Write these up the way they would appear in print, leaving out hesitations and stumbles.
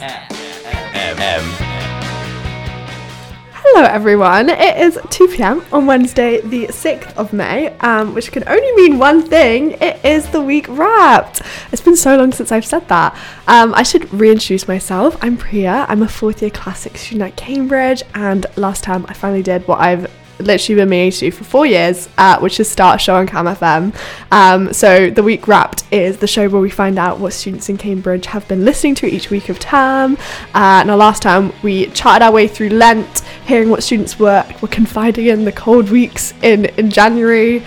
Hello everyone, it is 2 p.m. on Wednesday the 6th of May, which can only mean one thing: it is the week wrapped. It's been so long since I've said that. I should reintroduce myself. I'm Priya, I'm a 4th year classics student at Cambridge, and last time I finally did what I've literally been meaning to do for 4 years, which is start a show on Cam FM. So the week wrapped is the show where we find out what students in Cambridge have been listening to each week of term. Now last time we charted our way through Lent, hearing what students were confiding in the cold weeks in January.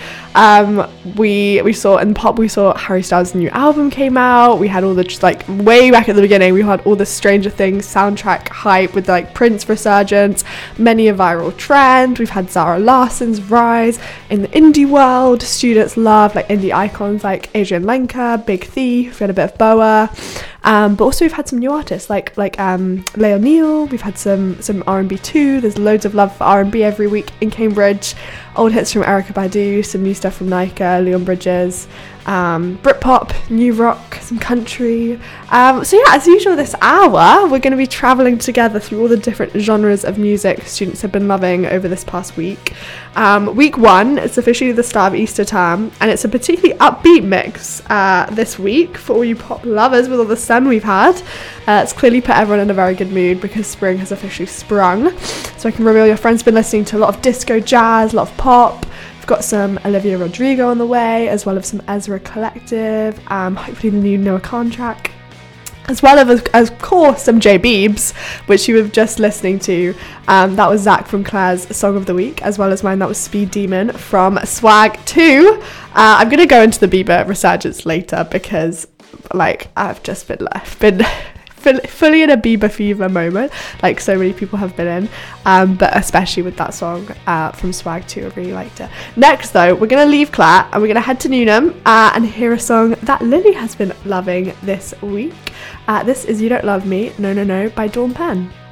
We saw in pop, we saw Harry Styles' new album came out. We had all the, just like way back at the beginning, we had all the Stranger Things soundtrack hype with like Prince resurgence, many a viral trend. We've had Zara Larsson's rise in the indie world. Students love like indie icons like Adrian Lenker, Big Thief. We had a bit of Boa. But also we've had some new artists like Leo Neal. We've had some R&B too. There's loads of love for R&B every week in Cambridge. Old hits from Erykah Badu, some new stuff from Nika, Leon Bridges, Britpop, new rock, some country. So yeah, as usual this hour, we're going to be travelling together through all the different genres of music students have been loving over this past week. Week one, it's officially the start of Easter term, and it's a particularly upbeat mix this week for all you pop lovers with all the sun we've had. It's clearly put everyone in a very good mood because spring has officially sprung. So I can reveal your friends have been listening to a lot of disco jazz, a lot of pop. We've got some Olivia Rodrigo on the way, as well as some Ezra Collective, hopefully the new Noah Khan track, as well as of course some J Beebs, which you were just listening to. That was Zach from Claire's Song of the Week, as well as mine, that was Speed Demon from Swag 2. I'm going to go into the Bieber resurgence later because like I've just been fully in a Bieber fever moment, like so many people have been in, but especially with that song from Swag 2, I really liked it. Next though, we're going to leave Claire and we're going to head to Newnham and hear a song that Lily has been loving this week. This is You Don't Love Me, No No No by Dawn Penn.